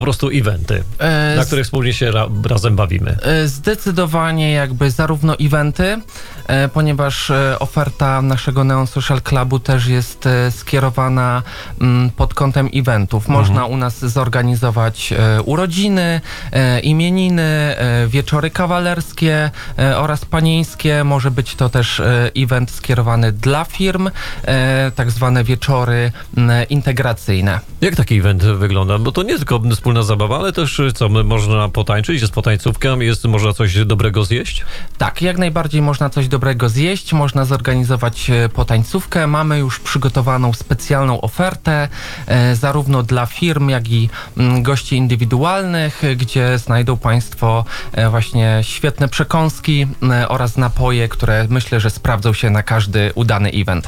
po prostu eventy, na których wspólnie się razem bawimy? Zdecydowanie jakby zarówno eventy, ponieważ oferta naszego Neon Social Clubu też jest skierowana pod kątem eventów. Można u nas zorganizować urodziny, imieniny, wieczory kawalerskie oraz panieńskie. Może być to też event skierowany dla firm, tak zwane wieczory integracyjne. Jak taki event wygląda? Bo to nie tylko wspólna zabawa, ale też co, można potańczyć, jest potańcówka, można coś dobrego zjeść? Tak, jak najbardziej można coś dobrego zjeść, można zorganizować potańcówkę. Mamy już przygotowaną specjalną ofertę, zarówno dla firm, jak i gości indywidualnych, gdzie znajdą Państwo właśnie świetne przekąski oraz napoje, które myślę, że sprawdzą się na każdy udany event.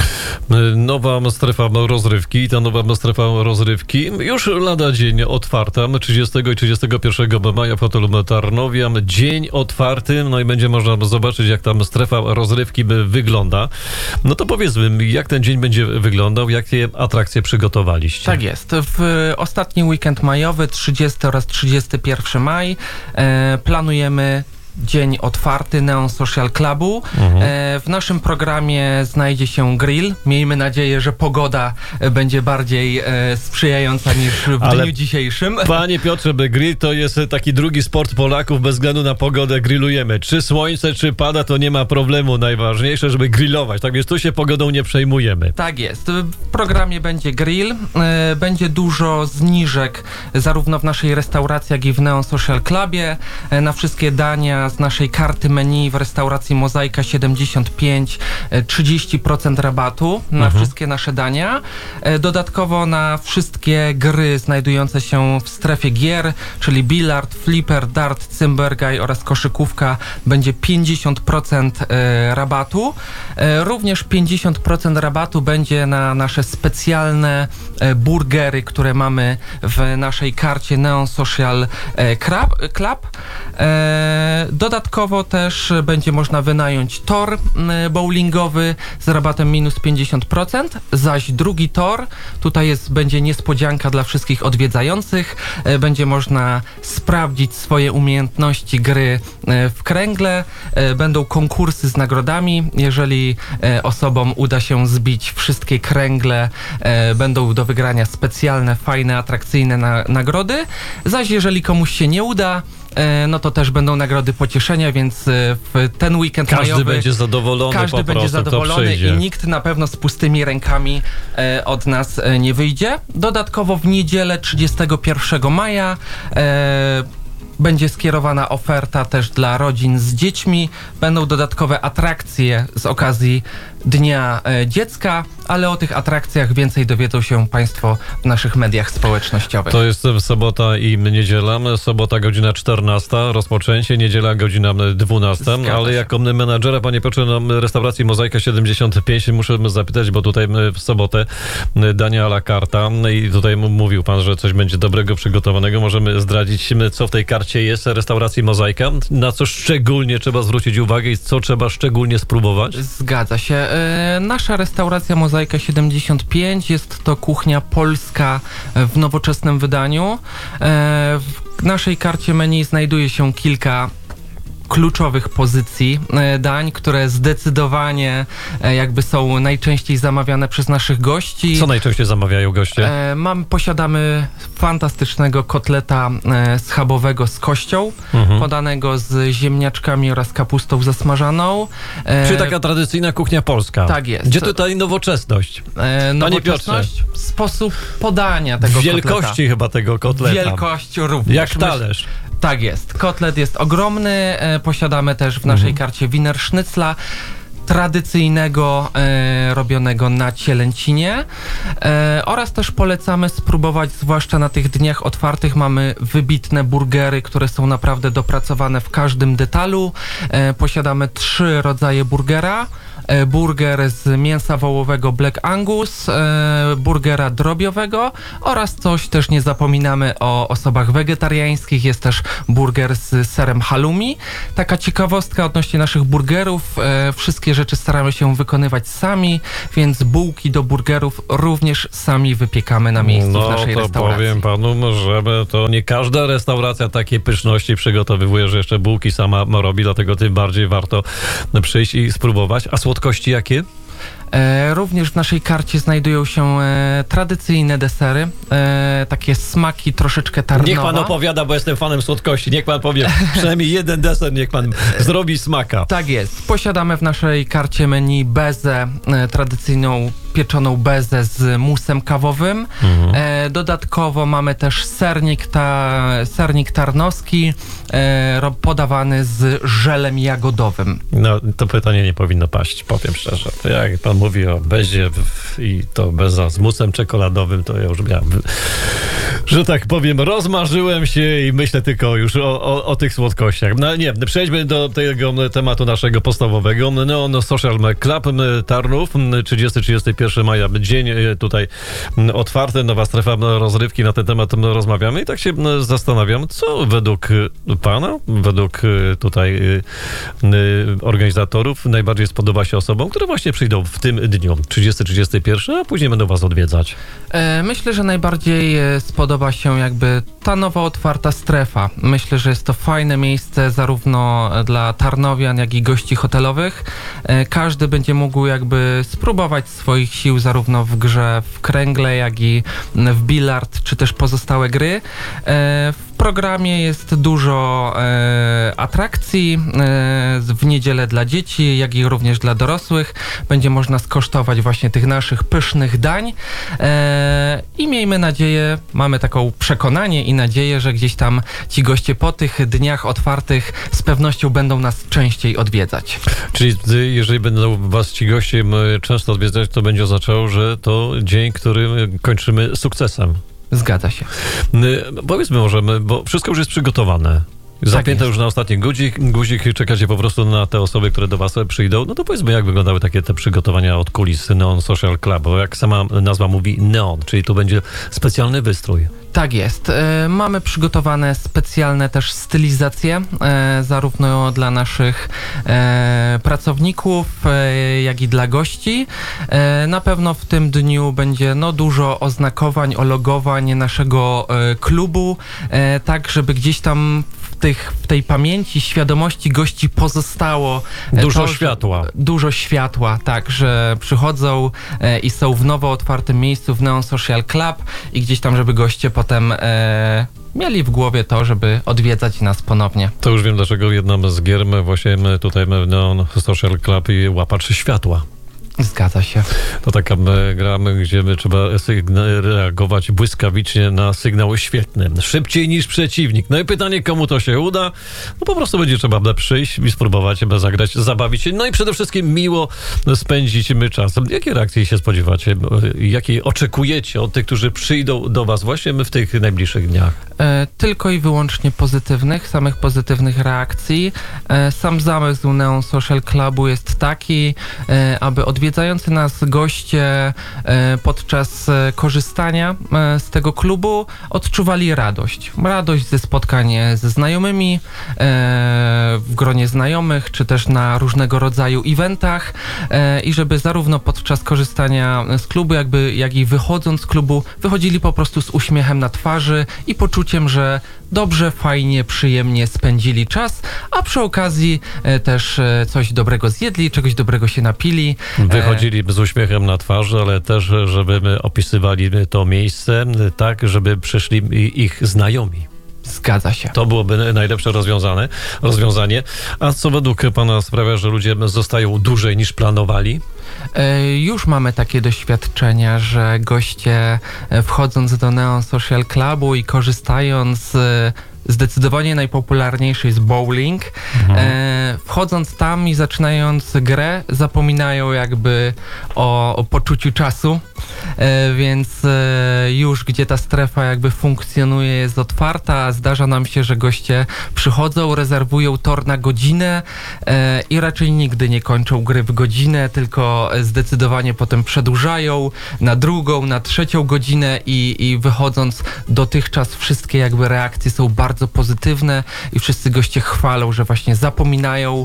Nowa strefa rozrywki. Ta nowa strefa rozrywki już lada dzień otwarta. 30 i 31 maja w hotelu Tarnowia. Dzień otwarty, no i będzie można zobaczyć, jak tam strefa rozrywki wygląda. No to powiedzmy, jak ten dzień będzie wyglądał, jakie atrakcje przygotowaliście? Tak jest. W ostatni weekend majowy, 30 oraz 31 maj, planujemy dzień otwarty Neon Social Clubu. W naszym programie znajdzie się grill. Miejmy nadzieję, że pogoda będzie bardziej sprzyjająca niż w dniu dzisiejszym. Panie Piotrze, grill to jest taki drugi sport Polaków, bez względu na pogodę grillujemy. Czy słońce, czy pada, to nie ma problemu. Najważniejsze, żeby grillować. Tak więc tu się pogodą nie przejmujemy. Tak jest. W programie będzie grill. Będzie dużo zniżek zarówno w naszej restauracji, jak i w Neon Social Clubie. Na wszystkie dania z naszej karty menu w restauracji Mozaika 75 30% rabatu na wszystkie nasze dania. Dodatkowo na wszystkie gry znajdujące się w strefie gier, czyli bilard, flipper, dart, cymbergaj oraz koszykówka, będzie 50% rabatu. Również 50% rabatu będzie na nasze specjalne burgery, które mamy w naszej karcie Neon Social Club. Dodatkowo też będzie można wynająć tor bowlingowy z rabatem minus 50%, zaś drugi tor, tutaj będzie niespodzianka dla wszystkich odwiedzających, będzie można sprawdzić swoje umiejętności gry w kręgle, będą konkursy z nagrodami, jeżeli osobom uda się zbić wszystkie kręgle, będą do wygrania specjalne, fajne, atrakcyjne nagrody, zaś jeżeli komuś się nie uda, no to też będą nagrody pocieszenia, więc w ten weekend majowy każdy będzie zadowolony, każdy będzie zadowolony i nikt na pewno z pustymi rękami od nas nie wyjdzie. Dodatkowo w niedzielę 31 maja będzie skierowana oferta też dla rodzin z dziećmi. Będą dodatkowe atrakcje z okazji Dnia Dziecka, ale o tych atrakcjach więcej dowiedzą się Państwo w naszych mediach społecznościowych. To jest sobota i niedziela. Sobota godzina 14, rozpoczęcie, niedziela godzina 12, ale jako menadżera, panie Piotrze, restauracji Mozaika 75 muszę zapytać, bo tutaj w sobotę dania à la carta i tutaj mówił pan, że coś będzie dobrego przygotowanego. Możemy zdradzić, co w tej karcie jest restauracji Mozaika, na co szczególnie trzeba zwrócić uwagę i co trzeba szczególnie spróbować? Zgadza się. Nasza restauracja Mozaika 75 jest to kuchnia polska w nowoczesnym wydaniu. W naszej karcie menu znajduje się kilka kluczowych pozycji dań, które zdecydowanie jakby są najczęściej zamawiane przez naszych gości. Co najczęściej zamawiają goście? Posiadamy fantastycznego kotleta schabowego z kością, podanego z ziemniaczkami oraz kapustą zasmażaną. Czyli taka tradycyjna kuchnia polska. Tak jest. Gdzie tutaj nowoczesność? Panie Piotrze, sposób podania tego wielkości kotleta. chyba tego kotleta. Wielkość również. Jak talerz. Tak jest. Kotlet jest ogromny. Posiadamy też w naszej karcie Wiener Schnitzla, tradycyjnego, robionego na cielęcinie, oraz też polecamy spróbować, zwłaszcza na tych dniach otwartych, mamy wybitne burgery, które są naprawdę dopracowane w każdym detalu. Posiadamy 3 rodzaje burgera, burger z mięsa wołowego Black Angus, burgera drobiowego oraz coś też nie zapominamy o osobach wegetariańskich, jest też burger z serem halloumi. Taka ciekawostka odnośnie naszych burgerów, wszystkie rzeczy staramy się wykonywać sami, więc bułki do burgerów również sami wypiekamy na miejscu w naszej restauracji. Powiem panu, że to nie każda restauracja takiej pyszności przygotowywuje, że jeszcze bułki sama robi, dlatego tym bardziej warto przyjść i spróbować. A słodkości jakie? Również w naszej karcie znajdują się tradycyjne desery, takie smaki troszeczkę tarnowe. Niech pan opowiada, bo jestem fanem słodkości. Niech pan powie, przynajmniej jeden deser, niech pan zrobi smaka. Tak jest. Posiadamy w naszej karcie menu bezę, tradycyjną pieczoną bezę z musem kawowym. Dodatkowo mamy też sernik tarnowski, podawany z żelem jagodowym. No, to pytanie nie powinno paść, powiem szczerze. To jak pan mówi o bezie i to beza z musem czekoladowym, to ja już miałem, że tak powiem, rozmarzyłem się i myślę tylko już o tych słodkościach. No nie, przejdźmy do tego tematu naszego podstawowego. Neon Social Club Tarnów, 30-31 maja, dzień tutaj otwarty, nowa strefa rozrywki, na ten temat rozmawiamy i tak się zastanawiam, co według pana, według tutaj organizatorów najbardziej spodoba się osobom, które właśnie przyjdą w tym dniu, 30-31, a później będą was odwiedzać. Myślę, że najbardziej spodoba się jakby ta nowa otwarta strefa. Myślę, że jest to fajne miejsce zarówno dla tarnowian, jak i gości hotelowych. Każdy będzie mógł jakby spróbować swoich sił zarówno w grze w kręgle, jak i w bilard, czy też pozostałe gry. W programie jest dużo atrakcji w niedzielę dla dzieci, jak i również dla dorosłych. Będzie można skosztować właśnie tych naszych pysznych dań i miejmy nadzieję, mamy taką przekonanie i nadzieję, że gdzieś tam ci goście po tych dniach otwartych z pewnością będą nas częściej odwiedzać. Czyli jeżeli będą was ci goście często odwiedzać, to będzie oznaczało, że to dzień, który kończymy sukcesem. Zgadza się. Powiedzmy może, bo wszystko już jest przygotowane. Zapięte już na ostatni guzik, czekacie po prostu na te osoby, które do was przyjdą. No to powiedzmy, jak wyglądały takie te przygotowania od kulis Neon Social Club, bo jak sama nazwa mówi, neon, czyli tu będzie specjalny wystrój. Tak jest. Mamy przygotowane specjalne też stylizacje, zarówno dla naszych pracowników, jak i dla gości. Na pewno w tym dniu będzie dużo oznakowań, ologowań naszego klubu, tak żeby gdzieś tam w tej pamięci, świadomości gości pozostało dużo światła, tak, że przychodzą i są w nowo otwartym miejscu w Neon Social Club i gdzieś tam, żeby goście potem mieli w głowie to, żeby odwiedzać nas ponownie. To już wiem, dlaczego jedna z gier właśnie tutaj Neon Social Club i łapacz światła. Zgadza się. To taka gra, gdzie trzeba reagować błyskawicznie na sygnał świetny. Szybciej niż przeciwnik. No i pytanie, komu to się uda? No po prostu będzie trzeba przyjść i spróbować zagrać, zabawić się. No i przede wszystkim miło spędzić czas. Jakie reakcje się spodziewacie? Jakie oczekujecie od tych, którzy przyjdą do was właśnie w tych najbliższych dniach? Tylko i wyłącznie samych pozytywnych reakcji. Sam zamysł Neon Social Clubu jest taki, aby odwiedzający nas goście podczas korzystania z tego klubu odczuwali radość. Radość ze spotkań ze znajomymi, w gronie znajomych, czy też na różnego rodzaju eventach i żeby zarówno podczas korzystania z klubu, jak i wychodząc z klubu, wychodzili po prostu z uśmiechem na twarzy i poczuciem, że dobrze, fajnie, przyjemnie spędzili czas, a przy okazji też coś dobrego zjedli, czegoś dobrego się napili. Wychodzili z uśmiechem na twarzy, ale też, żeby opisywali to miejsce tak, żeby przyszli ich znajomi. Zgadza się. To byłoby najlepsze rozwiązanie. A co według pana sprawia, że ludzie zostają dłużej niż planowali? Już mamy takie doświadczenia, że goście wchodząc do Neon Social Clubu i korzystając zdecydowanie najpopularniejszy jest bowling. Wchodząc tam i zaczynając grę, zapominają jakby o poczuciu czasu więc już gdzie ta strefa jakby funkcjonuje, jest otwarta. Zdarza nam się, że goście przychodzą, rezerwują tor na godzinę i raczej nigdy nie kończą gry w godzinę, tylko zdecydowanie potem przedłużają na drugą, na trzecią godzinę i wychodząc dotychczas wszystkie jakby reakcje są bardzo pozytywne i wszyscy goście chwalą, że właśnie zapominają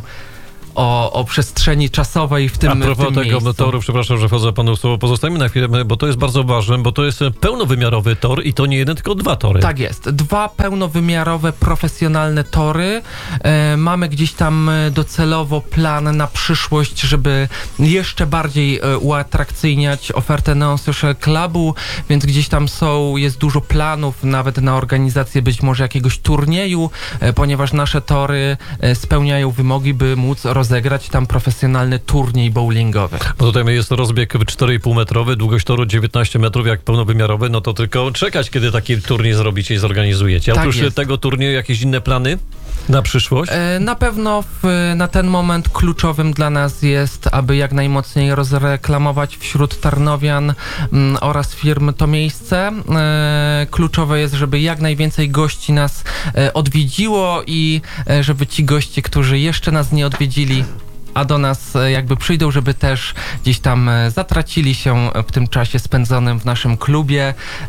o przestrzeni czasowej w tym miejscu. A propos tego toru, przepraszam, że wchodzę panu w słowo, pozostajmy na chwilę, bo to jest bardzo ważne, bo to jest pełnowymiarowy tor i to nie jeden, tylko 2 tory. Tak jest. 2 pełnowymiarowe, profesjonalne tory. Mamy gdzieś tam docelowo plan na przyszłość, żeby jeszcze bardziej uatrakcyjniać ofertę Neon Social Clubu, więc gdzieś tam jest dużo planów nawet na organizację być może jakiegoś turnieju, ponieważ nasze tory spełniają wymogi, by móc rozegrać tam profesjonalny turniej bowlingowy. Bo tutaj jest rozbieg 4,5 metrowy, długość toru 19 metrów jak pełnowymiarowy, no to tylko czekać, kiedy taki turniej zrobicie i zorganizujecie. A oprócz tego turnieju jakieś inne plany na przyszłość? Na pewno na ten moment kluczowym dla nas jest, aby jak najmocniej rozreklamować wśród tarnowian oraz firm to miejsce. Kluczowe jest, żeby jak najwięcej gości nas odwiedziło i żeby ci goście, którzy jeszcze nas nie odwiedzili, a do nas jakby przyjdą, żeby też gdzieś tam zatracili się w tym czasie spędzonym w naszym klubie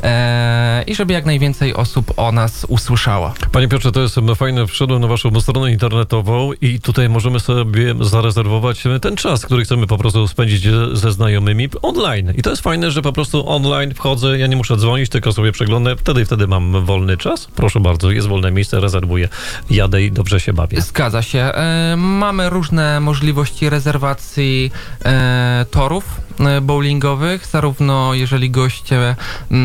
i żeby jak najwięcej osób o nas usłyszało. Panie Piotrze, to jest fajne. Wszedłem na waszą stronę internetową i tutaj możemy sobie zarezerwować ten czas, który chcemy po prostu spędzić ze znajomymi online. I to jest fajne, że po prostu online wchodzę, ja nie muszę dzwonić, tylko sobie przeglądam, wtedy mam wolny czas. Proszę bardzo, jest wolne miejsce, rezerwuję, jadę i dobrze się bawię. Zgadza się. Mamy różne możliwości rezerwacji torów bowlingowych, zarówno jeżeli goście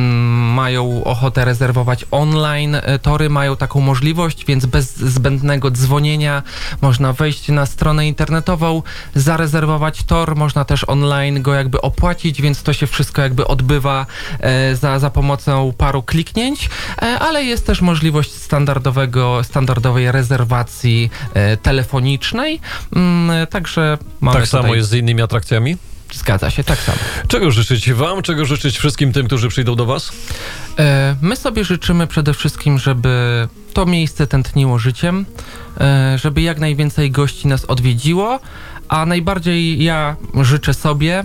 mają ochotę rezerwować online tory, mają taką możliwość, więc bez zbędnego dzwonienia można wejść na stronę internetową, zarezerwować tor, można też online go jakby opłacić, więc to się wszystko jakby odbywa za pomocą paru kliknięć, ale jest też możliwość standardowej rezerwacji telefonicznej, także mamy tak samo jest z innymi atrakcjami? Zgadza się, tak samo. Czego życzyć wam? Czego życzyć wszystkim tym, którzy przyjdą do was? My sobie życzymy przede wszystkim, żeby to miejsce tętniło życiem, żeby jak najwięcej gości nas odwiedziło, a najbardziej ja życzę sobie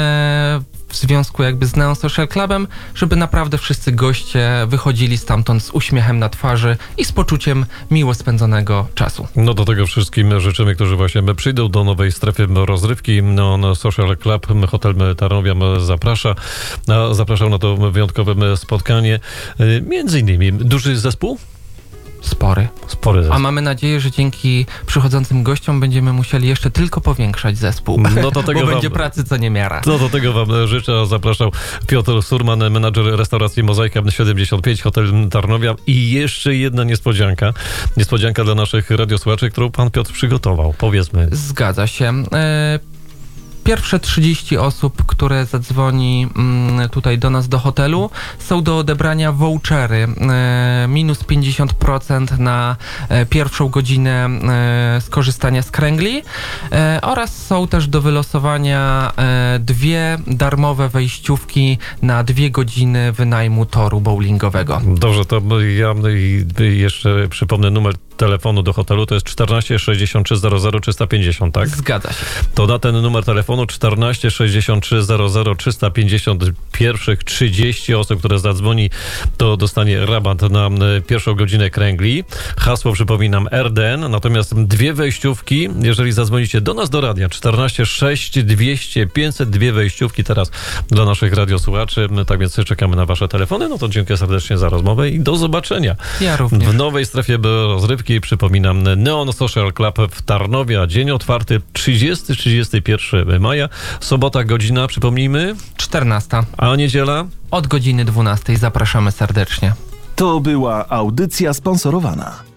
w związku jakby z Neon Social Clubem, żeby naprawdę wszyscy goście wychodzili stamtąd z uśmiechem na twarzy i z poczuciem miło spędzonego czasu. No do tego wszystkim życzymy, którzy właśnie przyjdą do nowej strefy rozrywki. Neon Social Club, Hotel Tarnowia zapraszał na to wyjątkowe spotkanie. Między innymi duży zespół? Spory zespół. A mamy nadzieję, że dzięki przychodzącym gościom będziemy musieli jeszcze tylko powiększać zespół, no to tego bo będzie pracy co niemiara. No do tego wam życzę. Zapraszał Piotr Surman, menadżer restauracji Mozaika 75, Hotel Tarnowia. I jeszcze jedna niespodzianka. Niespodzianka dla naszych radiosłuchaczy, którą pan Piotr przygotował. Powiedzmy. Zgadza się. Pierwsze 30 osób, które zadzwoni tutaj do nas do hotelu, są do odebrania vouchery minus 50% na pierwszą godzinę skorzystania z kręgli oraz są też do wylosowania 2 darmowe wejściówki na 2 godziny wynajmu toru bowlingowego. Dobrze, to ja jeszcze przypomnę numer telefonu do hotelu, to jest 14 63 00 350, tak? Zgadza się. To na ten numer telefonu 14 63 00 350 pierwszych 30 osób, które zadzwoni, to dostanie rabat na pierwszą godzinę kręgli. Hasło, przypominam, RDN, natomiast 2 wejściówki, jeżeli zadzwonicie do nas do radia, 14 6 200 500, 2 wejściówki teraz dla naszych radiosłuchaczy, tak więc czekamy na wasze telefony. No to dziękuję serdecznie za rozmowę i do zobaczenia. Ja również. W nowej strefie rozrywki. Przypominam, Neon Social Club w Tarnowia. Dzień otwarty 30-31 maja. Sobota godzina, przypomnijmy? 14. A niedziela? Od godziny 12. Zapraszamy serdecznie. To była audycja sponsorowana.